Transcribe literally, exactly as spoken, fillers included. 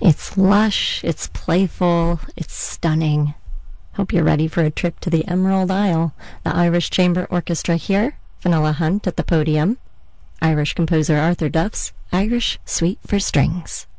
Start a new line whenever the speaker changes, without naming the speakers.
It's lush, it's playful, it's stunning. Hope you're ready for a trip to the Emerald Isle. The Irish Chamber Orchestra here, Fionnuala Hunt at the podium. Irish composer Arthur Duff's Irish Suite for Strings.